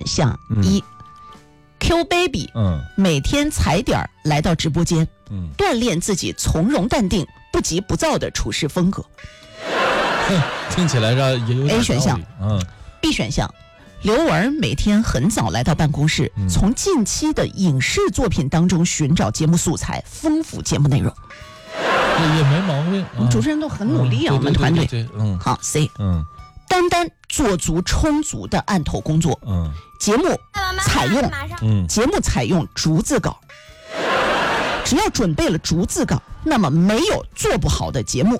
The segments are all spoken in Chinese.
项：一、Q Baby， 每天踩点来到直播间，锻炼自己从容淡定、不急不躁的处事风格。 听起来这也有点 A 选项，B 选项。刘雯每天很早来到办公室，从近期的影视作品当中寻找节目素材，丰富节目内容。 也没毛病， 主持人都很努力啊，我们团队。好 C， 单单做足充足的案头工作。节目采用逐字稿，只要准备了逐字稿，那么没有做不好的节目。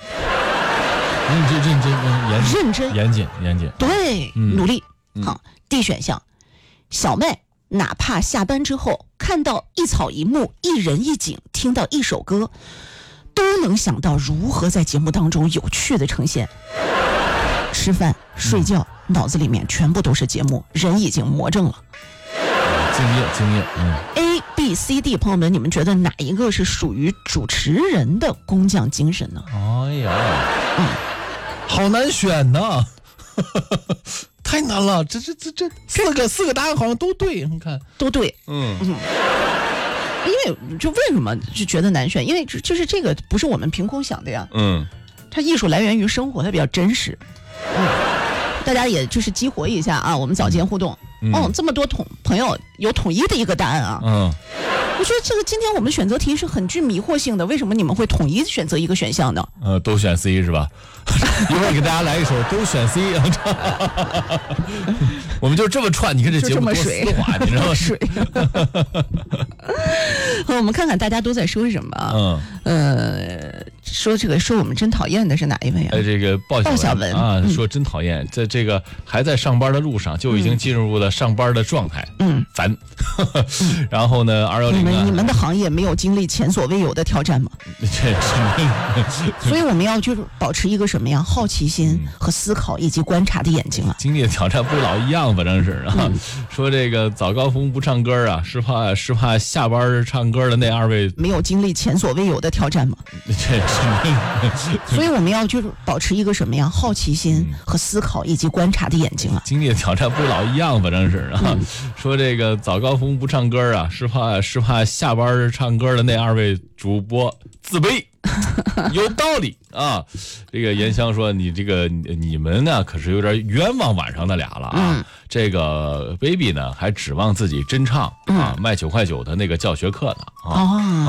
认真严谨， 对，努力。好 ，D 选项，小麦哪怕下班之后看到一草一木、一人一景，听到一首歌，都能想到如何在节目当中有趣的呈现。吃饭、睡觉，脑子里面全部都是节目，人已经魔怔了。 敬业。 A、B、C、D， 朋友们，你们觉得哪一个是属于主持人的工匠精神呢？ 哎呀，好难选呐。太难了，这四个答案好像都对，你看都对，因为就为什么就觉得难选？因为就是这个不是我们凭空想的呀，它艺术来源于生活，它比较真实，大家也就是激活一下啊，我们早间互动，这么多朋友有统一的一个答案啊，我觉得这个今天我们选择题是很具迷惑性的，为什么你们会统一选择一个选项呢？ 都选 C 是吧？一会儿给大家来一首都选 C， 我们就这么串，你看这节目多丝滑，你知道吗？ 水。好，我们看看大家都在说什么啊？说我们真讨厌的是哪一位啊？ 这个鲍小文啊，说真讨厌，在这个还在上班的路上就已经进入了上班的状态，烦。然后呢，210，你们的行业没有经历前所未有的挑战吗？所以我们要就是保持一个什么呀？好奇心和思考以及观察的眼睛啊。 经历的挑战不老一样，反正是啊。说这个早高峰不唱歌啊，是怕下班唱歌的那2位没有经历前所未有的挑战吗？所以我们要就是保持一个什么呀？好奇心和思考以及观察的眼睛啊。 经历的挑战不老一样，反正是啊。说这个早高峰不唱歌啊，是怕下班唱歌的那2位主播自卑。有道理啊！这个严香说：“你们呢，可是有点冤枉晚上的俩了啊！这个 baby 呢，还指望自己真唱啊，卖9块9的那个教学课呢啊！”